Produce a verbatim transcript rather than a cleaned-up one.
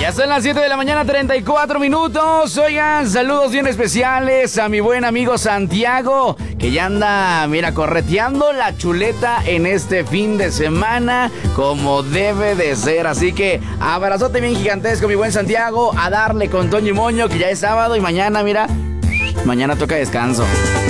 Ya son las siete de la mañana, treinta y cuatro minutos. Oigan, saludos bien especiales a mi buen amigo Santiago, que ya anda, mira, correteando la chuleta en este fin de semana como debe de ser. Así que abrazote bien gigantesco, mi buen Santiago, a darle con Toño y Moño, que ya es sábado y mañana, mira, mañana toca descanso.